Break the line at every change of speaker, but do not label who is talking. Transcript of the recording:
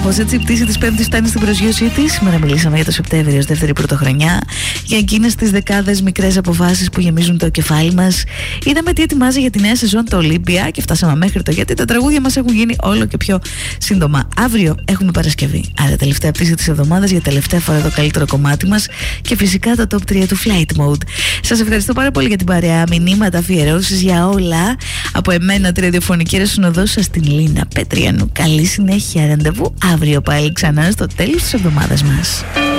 Πως έτσι η πτήση της Πέμπτης φτάνει στην προσγείωσή της. Σήμερα μιλήσαμε για το Σεπτέμβριο ως δεύτερη πρωτοχρονιά, για εκείνες τις δεκάδες μικρές αποφάσεις που γεμίζουν το κεφάλι μας. Είδαμε τι ετοιμάζει για τη νέα σεζόν το Ολύμπια και φτάσαμε μέχρι το γιατί τα τραγούδια μας έχουν γίνει όλο και πιο σύντομα. Αύριο έχουμε Παρασκευή, άρα τελευταία πτήση της εβδομάδας για τελευταία φορά το καλύτερο κομμάτι μας και φυσικά το top 3 του Flight Mode. Σας ευχαριστώ πάρα πολύ για την παρέα, μηνύματα, αφιερώσεις, για όλα. Από εμένα τη ραδιοφωνική ρεσουνοδό σας, την Λίνα Πετριανού. Καλή συνέχεια, ραντεβού αύριο πάλι ξανά στο τέλος της εβδομάδας μας.